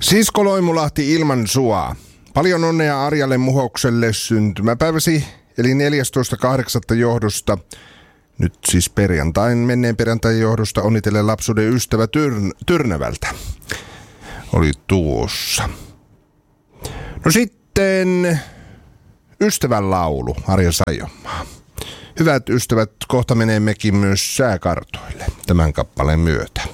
Sisko Loimulahti ilman sua. Paljon onnea Arjalle Muhokselle syntymäpäiväsi, eli 14.8. johdosta. Nyt siis menneen perjantain johdosta onnitellen lapsuuden ystävä Tyrnävältä. Oli tuossa. No sitten ystävän laulu, Arja Saijonmaa. Hyvät ystävät, kohta menemmekin myös sääkartoille tämän kappaleen myötä.